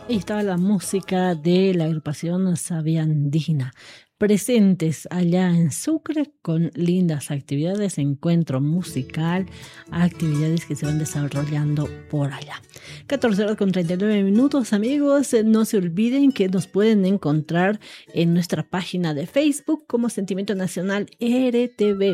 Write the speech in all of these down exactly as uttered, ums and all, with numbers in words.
Ahí estaba la música de la agrupación Savia Andina, presentes allá en Sucre con lindas actividades, encuentro musical, actividades que se van desarrollando por allá. catorce horas con treinta y nueve minutos, amigos. Eh, No se olviden que nos pueden encontrar en nuestra página de Facebook como Sentimiento Nacional R T V.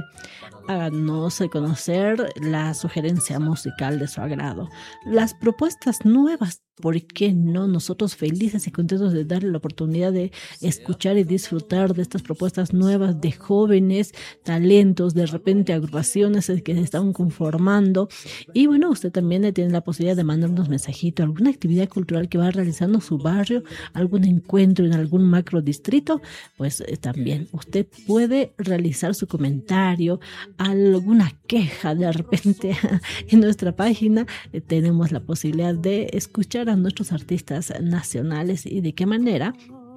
Háganos conocer la sugerencia musical de su agrado, las propuestas nuevas. ¿Por qué no? Nosotros felices y contentos de darle la oportunidad de escuchar y disfrutar de estas propuestas nuevas de jóvenes talentos, de repente agrupaciones que se están conformando. Y bueno, usted también tiene la posibilidad de mandarnos mensajito, alguna actividad cultural que va realizando en su barrio, algún encuentro en algún macro distrito, pues eh, también usted puede realizar su comentario, alguna queja de repente en nuestra página. Eh, tenemos la posibilidad de escuchar a nuestros artistas nacionales y de qué manera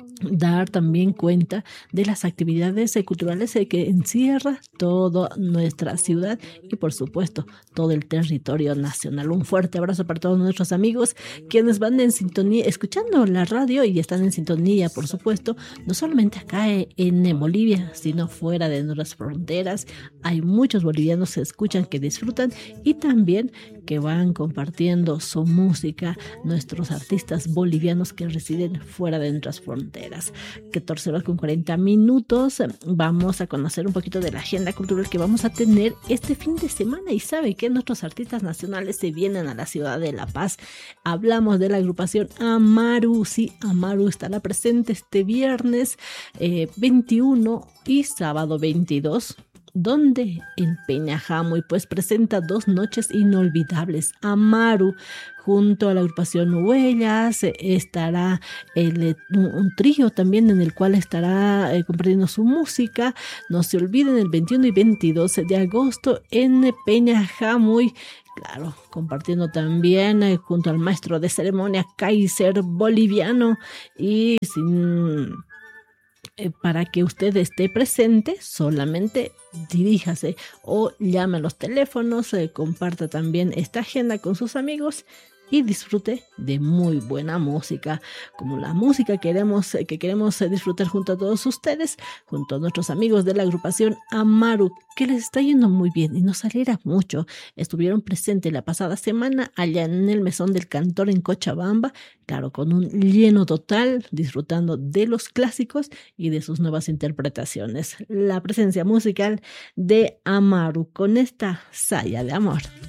dar también cuenta de las actividades eh, culturales eh, que encierra toda nuestra ciudad y por supuesto todo el territorio nacional. Un fuerte abrazo para todos nuestros amigos quienes van en sintonía, escuchando la radio y están en sintonía, por supuesto, no solamente acá eh, en eh, Bolivia, sino fuera de nuestras fronteras. Hay muchos bolivianos que escuchan, que disfrutan y también que van compartiendo su música, nuestros artistas bolivianos que residen fuera de nuestras fronteras. catorce horas con cuarenta minutos. Vamos a conocer un poquito de la agenda cultural que vamos a tener este fin de semana. Y sabe que nuestros artistas nacionales se vienen a la ciudad de La Paz. Hablamos de la agrupación Amaru. Sí, Amaru estará presente este viernes eh, veintiuno y sábado veintidós. Donde en Peñajamo, y pues presenta dos noches inolvidables. Amaru junto a la agrupación Huellas, eh, estará el, eh, un, un trío también en el cual estará eh, compartiendo su música. No se olviden, el veintiuno y veintidós de agosto en Peñajamo, y claro, compartiendo también eh, junto al maestro de ceremonia Kaiser boliviano. Y sin eh, para que usted esté presente, solamente diríjase o llame a los teléfonos, eh, comparta también esta agenda con sus amigos y disfrute de muy buena música, como la música que queremos, eh, que queremos eh, disfrutar junto a todos ustedes, junto a nuestros amigos de la agrupación Amaru, que les está yendo muy bien y nos alegra mucho. Estuvieron presentes la pasada semana allá en el Mesón del Cantor en Cochabamba, claro, con un lleno total, disfrutando de los clásicos y de sus nuevas interpretaciones. La presencia musical de Amaru con esta saya de amor.